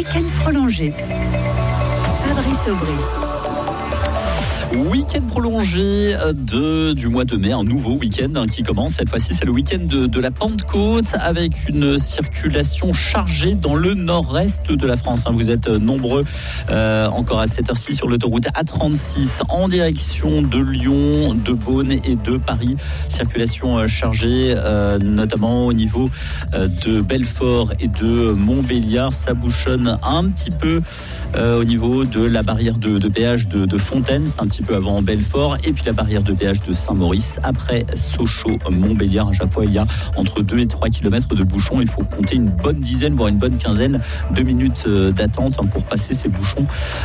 week-end prolongé. Fabrice Aubry. Week-end prolongé du mois de mai, un nouveau week-end qui commence. Cette fois-ci, c'est le week-end de la Pentecôte avec une circulation chargée dans le nord-est de la France. Vous êtes nombreux encore à cette heure-ci sur l'autoroute A36 en direction de Lyon, de Beaune et de Paris. Circulation chargée notamment au niveau de Belfort et de Montbéliard. Ça bouchonne un petit peu au niveau de la barrière de péage de Fontaine. C'est un petit peu avant Belfort, et puis la barrière de péage de Saint-Maurice. Après Sochaux-Montbéliard, à chaque fois il y a entre 2 et 3 km de bouchons. Il faut compter une bonne dizaine, voire une bonne quinzaine de minutes d'attente pour passer ces bouchons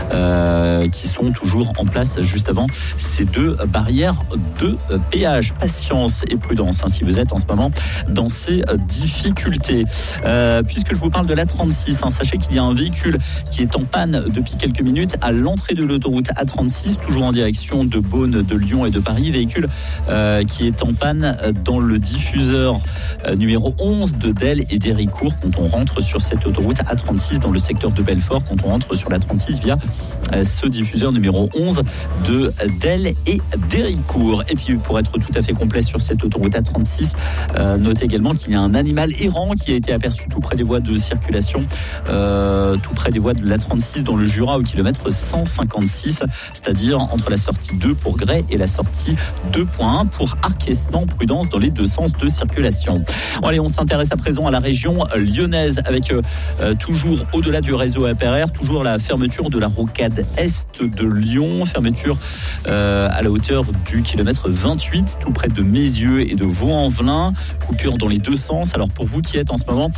qui sont toujours en place juste avant ces deux barrières de péage. Patience et prudence si vous êtes en ce moment dans ces difficultés. Puisque je vous parle de l'A36, sachez qu'il y a un véhicule qui est en panne depuis quelques minutes à l'entrée de l'autoroute A36, toujours en direction de Beaune, de Lyon et de Paris. Véhicule qui est en panne dans le diffuseur numéro 11 de Delle et d'Héricourt quand on rentre sur cette autoroute A36 dans le secteur de Belfort, quand on rentre sur la 36 via ce diffuseur numéro 11 de Delle et d'Héricourt. Et puis pour être tout à fait complet sur cette autoroute A36, notez également qu'il y a un animal errant qui a été aperçu tout près des voies de circulation, tout près des voies de l'A36 dans le Jura au kilomètre 156, c'est-à-dire entre la sortie 2 pour Grès et la sortie 2.1 pour Arquesnan. Prudence dans les deux sens de circulation. Bon, allez, on s'intéresse à présent à la région lyonnaise avec toujours au-delà du réseau APRR, toujours la fermeture de la rocade est de Lyon, fermeture à la hauteur du kilomètre 28, tout près de Mézieux et de Vaux-en-Velin, coupure dans les deux sens. Alors pour vous qui êtes en ce moment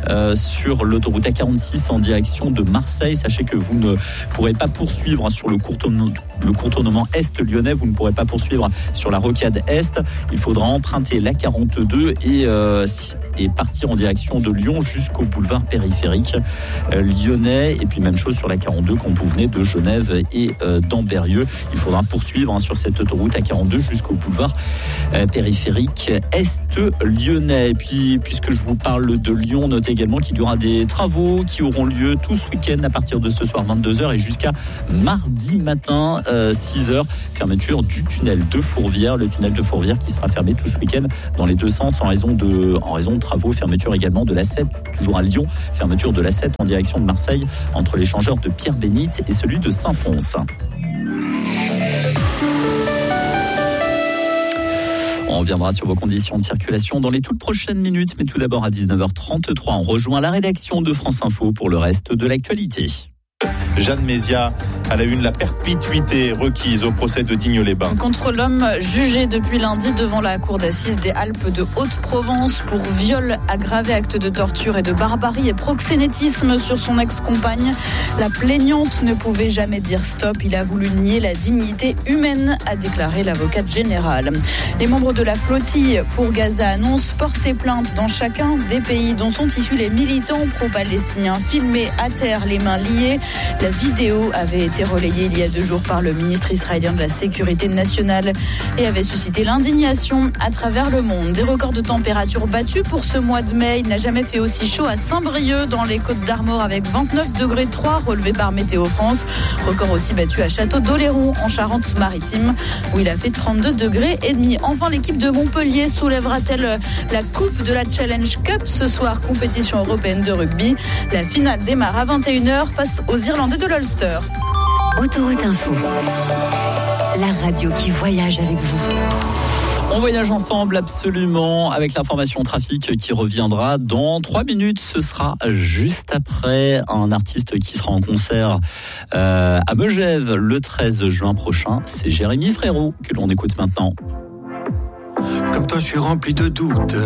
sur l'autoroute A46 en direction de Marseille, sachez que vous ne pourrez pas poursuivre sur le contournement est lyonnais, vous ne pourrez pas poursuivre sur la rocade est. Il faudra emprunter la 42 et partir en direction de Lyon jusqu'au boulevard périphérique lyonnais. Et puis même chose sur la 42 quand vous venez de Genève et d'Ambérieux. Il faudra poursuivre sur cette autoroute A42 jusqu'au boulevard périphérique est lyonnais. Et puis puisque je vous parle de Lyon, notez également qu'il y aura des travaux qui auront lieu tout ce week-end à partir de ce soir 22h et jusqu'à mardi matin 6h. Fermeture du tunnel de Fourvière, le tunnel de Fourvière qui sera fermé tout ce week-end dans les deux sens en raison de travaux. Fermeture également de l'A7, toujours à Lyon, fermeture de l'A7 en direction de Marseille entre l'échangeur de Pierre-Bénite et celui de Saint-Fons. On reviendra sur vos conditions de circulation dans les toutes prochaines minutes, mais tout d'abord à 19h33, on rejoint la rédaction de France Info pour le reste de l'actualité. Jeanne Mézia à la une, la perpétuité requise au procès de Digne-les-Bains. Contre l'homme jugé depuis lundi devant la cour d'assises des Alpes de Haute-Provence pour viol aggravé, acte de torture et de barbarie et proxénétisme sur son ex-compagne. La plaignante ne pouvait jamais dire stop. Il a voulu nier la dignité humaine, a déclaré l'avocate générale. Les membres de la flottille pour Gaza annoncent porter plainte dans chacun des pays dont sont issus les militants pro-palestiniens filmés à terre, les mains liées. La vidéo avait été relayée il y a 2 jours par le ministre israélien de la Sécurité nationale et avait suscité l'indignation à travers le monde. Des records de température battus pour ce mois de mai. Il n'a jamais fait aussi chaud à Saint-Brieuc dans les Côtes-d'Armor avec 29,3 degrés relevé par Météo France. Record aussi battu à Château-d'Oléron en Charente-Maritime où il a fait 32,5 degrés. Enfin, l'équipe de Montpellier soulèvera-t-elle la coupe de la Challenge Cup ce soir, compétition européenne de rugby. La finale démarre à 21h face aux Irlandais de l'Ulster. Autoroute Info, la radio qui voyage avec vous. On voyage ensemble absolument avec l'information trafic qui reviendra dans 3 minutes. Ce sera juste après un artiste qui sera en concert à Megève le 13 juin prochain. C'est Jérémy Frérot que l'on écoute maintenant. Comme toi, je suis rempli de doutes.